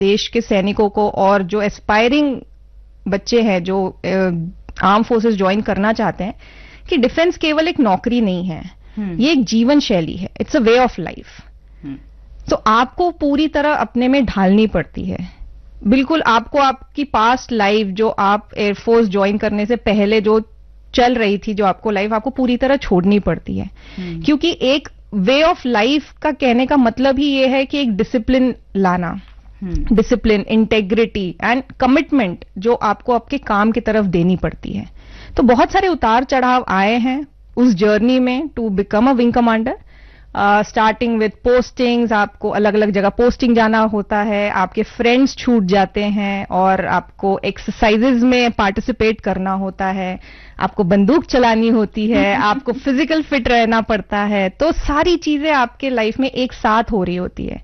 देश के सैनिकों को और जो एस्पायरिंग बच्चे हैं जो आर्म फोर्सेस ज्वाइन करना चाहते हैं कि डिफेंस केवल एक नौकरी नहीं है, ये एक जीवन शैली है, it's a way of life. तो आपको पूरी तरह अपने में ढालनी पड़ती है। बिल्कुल आपको आपकी पास्ट लाइफ जो आप एयरफोर्स ज्वाइन करने से पहले जो चल रही थी, जो आपको लाइफ आपको पूरी तरह छोड़नी पड़ती है, क्योंकि एक वे ऑफ लाइफ का कहने का मतलब ही ये है कि एक डिसिप्लिन लाना, डिसिप्लिन, इंटेग्रिटी एंड कमिटमेंट जो आपको आपके काम की तरफ देनी पड़ती है। तो बहुत सारे उतार चढ़ाव आए हैं उस जर्नी में to become a wing commander. Starting with postings, आपको अलग अलग जगह पोस्टिंग जाना होता है, आपके फ्रेंड्स छूट जाते हैं और आपको एक्सरसाइजेज में पार्टिसिपेट करना होता है, आपको बंदूक चलानी होती है, आपको फिजिकल फिट रहना पड़ता है। तो सारी चीजें आपके लाइफ में एक साथ हो रही होती है।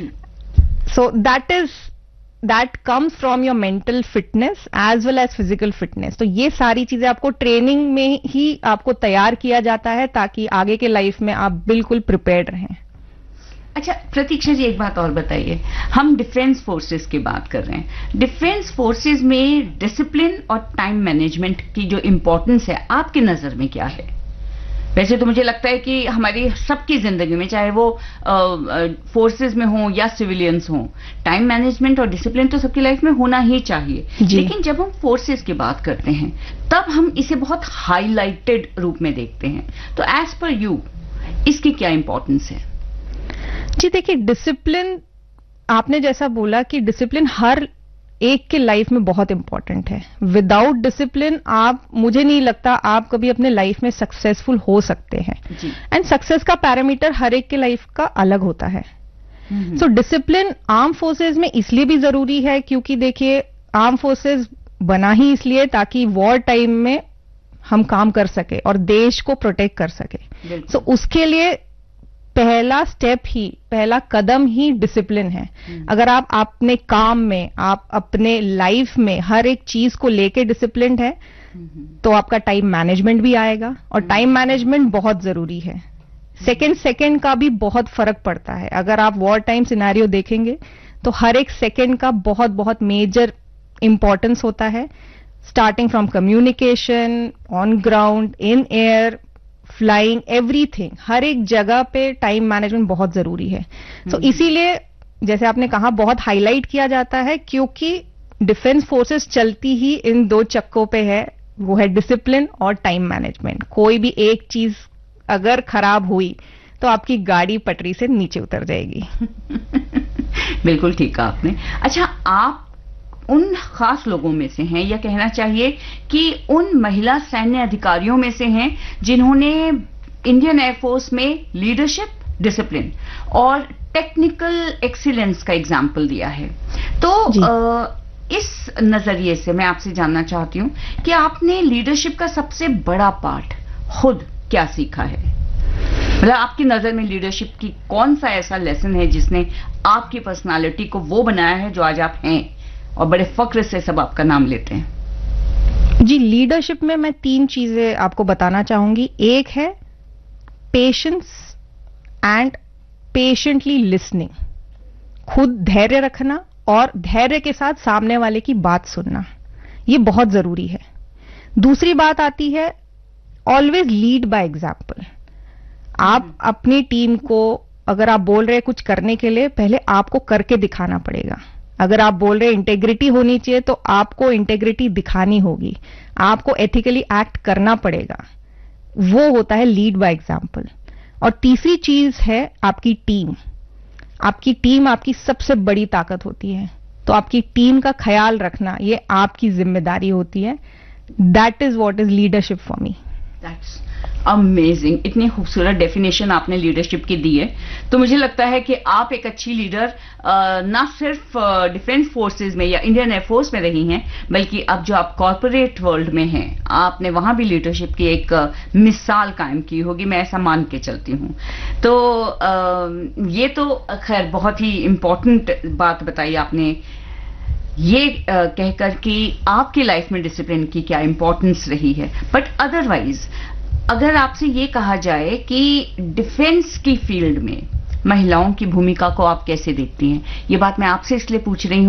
So that comes from your mental fitness as well as physical fitness. तो ये सारी चीजें आपको ट्रेनिंग में ही आपको तैयार किया जाता है ताकि आगे के लाइफ में आप बिल्कुल प्रिपेयर्ड रहें। अच्छा प्रतीक्षा जी, एक बात और बताइए, हम डिफेंस फोर्सेस की बात कर रहे हैं, डिफेंस फोर्सेस में डिसिप्लिन और टाइम मैनेजमेंट की जो इंपॉर्टेंस है आपकी नजर में क्या है? वैसे तो मुझे लगता है कि हमारी सबकी जिंदगी में, चाहे वो फोर्सेस में हो या सिविलियंस हो, टाइम मैनेजमेंट और डिसिप्लिन तो सबकी लाइफ में होना ही चाहिए। लेकिन जब हम फोर्सेस की बात करते हैं तब हम इसे बहुत हाईलाइटेड रूप में देखते हैं। तो एज पर यू इसकी क्या इंपॉर्टेंस है? जी देखिए, डिसिप्लिन, आपने जैसा बोला कि डिसिप्लिन हर एक के लाइफ में बहुत इंपॉर्टेंट है। विदाउट डिसिप्लिन आप, मुझे नहीं लगता आप कभी अपने लाइफ में सक्सेसफुल हो सकते हैं। एंड सक्सेस का पैरामीटर हर एक के लाइफ का अलग होता है। सो डिसिप्लिन आर्म फोर्सेस में इसलिए भी जरूरी है क्योंकि देखिए, आर्म फोर्सेस बना ही इसलिए ताकि वॉर टाइम में हम काम कर सके और देश को प्रोटेक्ट कर सके। सो उसके लिए पहला स्टेप ही, पहला कदम ही डिसिप्लिन है। अगर आप अपने काम में, आप अपने लाइफ में हर एक चीज को लेके डिसिप्लिन्ड है तो आपका टाइम मैनेजमेंट भी आएगा, और टाइम मैनेजमेंट बहुत जरूरी है। सेकंड का भी बहुत फर्क पड़ता है। अगर आप वॉर टाइम सिनेरियो देखेंगे तो हर एक सेकंड का बहुत बहुत मेजर इंपॉर्टेंस होता है, starting from communication, on ground, in air, flying, everything, हर एक जगह पे टाइम मैनेजमेंट बहुत जरूरी है। तो इसीलिए जैसे आपने कहा बहुत हाईलाइट किया जाता है क्योंकि डिफेंस फोर्सेस चलती ही इन दो चक्कों पे है, वो है डिसिप्लिन और टाइम मैनेजमेंट। कोई भी एक चीज अगर खराब हुई तो आपकी गाड़ी पटरी से नीचे उतर जाएगी। बिल्कुल ठीक कहा आपने। अच्छा, आप उन खास लोगों में से हैं, या कहना चाहिए कि उन महिला सैन्य अधिकारियों में से हैं जिन्होंने इंडियन एयरफोर्स में लीडरशिप, डिसिप्लिन और टेक्निकल एक्सीलेंस का एग्जाम्पल दिया है। तो इस नजरिए से मैं आपसे जानना चाहती हूं कि आपने लीडरशिप का सबसे बड़ा पार्ट खुद क्या सीखा है? मतलब आपकी नजर में लीडरशिप की कौन सा ऐसा लेसन है जिसने आपकी पर्सनालिटी को वो बनाया है जो आज आप हैं और बड़े फक्र से सब आपका नाम लेते हैं? जी, लीडरशिप में मैं 3 चीजें आपको बताना चाहूंगी। एक है पेशेंस एंड पेशेंटली लिसनिंग, खुद धैर्य रखना और धैर्य के साथ सामने वाले की बात सुनना, ये बहुत जरूरी है। दूसरी बात आती है ऑलवेज लीड बाय एग्जाम्पल। आप अपनी टीम को, अगर आप बोल रहे हैं कुछ करने के लिए, पहले आपको करके दिखाना पड़ेगा। अगर आप बोल रहे हैं इंटेग्रिटी होनी चाहिए तो आपको इंटेग्रिटी दिखानी होगी, आपको एथिकली एक्ट करना पड़ेगा। वो होता है लीड बाय एग्जाम्पल। और तीसरी चीज है आपकी टीम। आपकी टीम आपकी सबसे बड़ी ताकत होती है, तो आपकी टीम का ख्याल रखना ये आपकी जिम्मेदारी होती है। That is what is leadership for me. That's amazing. इतनी खूबसूरत डेफिनेशन आपने लीडरशिप की दी है। तो मुझे लगता है कि आप एक अच्छी लीडर ना सिर्फ डिफेंस फोर्सेस में या इंडियन एयरफोर्स में रही हैं, बल्कि अब जो आप कॉर्पोरेट वर्ल्ड में हैं, आपने वहां भी लीडरशिप की एक मिसाल कायम की होगी, मैं ऐसा मान के चलती हूं। तो ये तो खैर बहुत ही इंपॉर्टेंट बात बताई आपने, ये कहकर कि आपकी लाइफ में डिसिप्लिन की क्या इंपॉर्टेंस रही है। बट अदरवाइज अगर आपसे ये कहा जाए कि डिफेंस की फील्ड में महिलाओं की भूमिका को आप कैसे देखती हैं, ये बात मैं आपसे इसलिए पूछ रही हूं